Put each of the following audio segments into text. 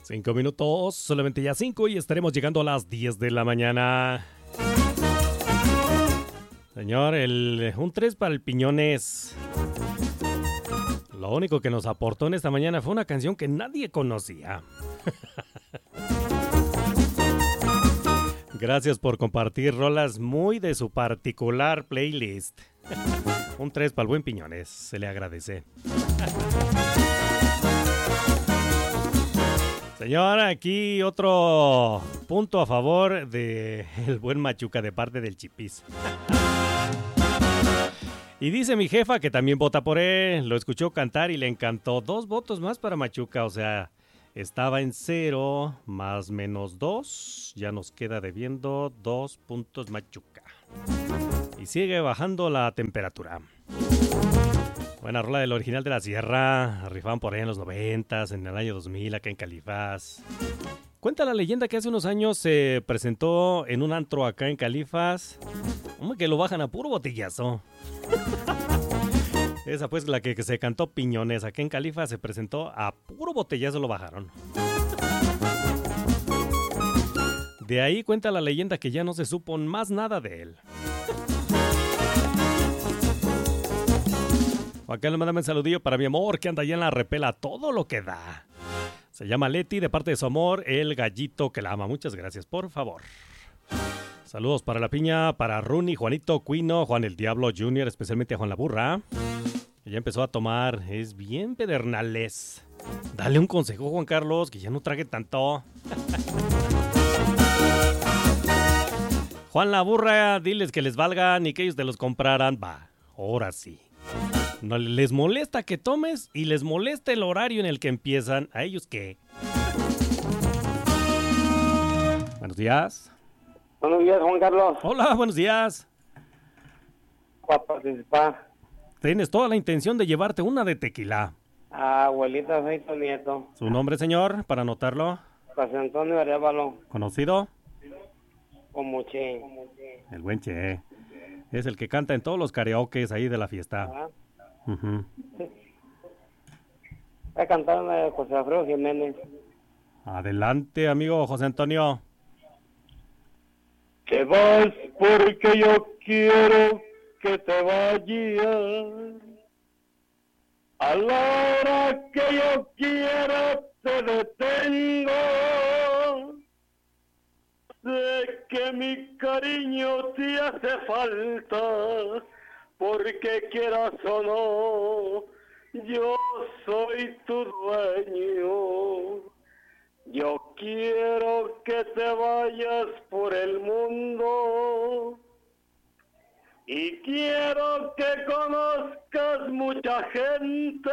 5 minutos, solamente ya 5 y estaremos llegando a las 10 de la mañana. Señor, un 3 para el Piñones. Lo único que nos aportó en esta mañana fue una canción que nadie conocía. Gracias por compartir rolas muy de su particular playlist. Un 3 para el buen Piñones, se le agradece. Señor, aquí otro punto a favor de el buen Machuca de parte del Chipis. Y dice mi jefa que también vota por él, lo escuchó cantar y le encantó. 2 votos más para Machuca, o sea, estaba en 0 más menos 2, ya nos queda debiendo 2 puntos Machuca. Y sigue bajando la temperatura. Buena rola del original de la Sierra, rifaban por ahí en los 90s, en el año 2000 acá en Califas. Cuenta la leyenda que hace unos años se presentó en un antro acá en Califas. Hombre, que lo bajan a puro botellazo. Esa pues la que se cantó Piñones acá en Califas se presentó a puro botellazo, lo bajaron. De ahí cuenta la leyenda que ya no se supo más nada de él. Acá le mandame un saludillo para mi amor que anda allá en la repela todo lo que da. Se llama Leti, de parte de su amor, el gallito que la ama. Muchas gracias, por favor. Saludos para la piña, para Rooney, Juanito, Cuino, Juan el Diablo Jr., especialmente a Juan la Burra, que ya empezó a tomar. Es bien pedernales. Dale un consejo, Juan Carlos, que ya no trague tanto. Juan la Burra, diles que les valgan y que ellos te los compraran. Va, ahora sí. No les molesta que tomes y les molesta el horario en el que empiezan. ¿A ellos qué? Buenos días. Buenos días, Juan Carlos. Hola, buenos días. Para participar. Tienes toda la intención de llevarte una de tequila. Abuelita, soy tu nieto. ¿Su nombre, señor, para anotarlo? José Antonio Arevalo. ¿Conocido? Como Che. El buen Che. Es el que canta en todos los karaokes ahí de la fiesta. Uh-huh. Voy a cantar una de José Alfredo Jiménez. Adelante, amigo José Antonio. Te vas porque yo quiero que te vayas. A la hora que yo quiera te detengo. Sé que mi cariño te hace falta, porque quieras o no, yo soy tu dueño. Yo quiero que te vayas por el mundo y quiero que conozcas mucha gente.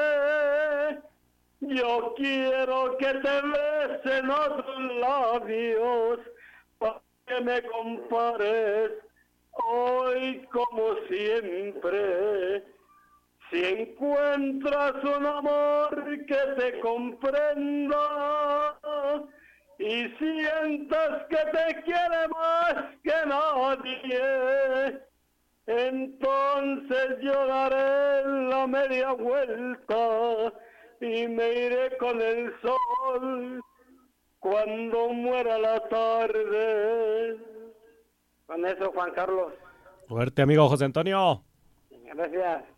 Yo quiero que te besen otros labios para que me compares hoy como siempre. Si encuentras un amor que te comprenda y sientas que te quiere más que nadie, entonces yo daré la media vuelta y me iré con el sol cuando muera la tarde. Con eso, Juan Carlos. Fuerte, amigo José Antonio. Gracias.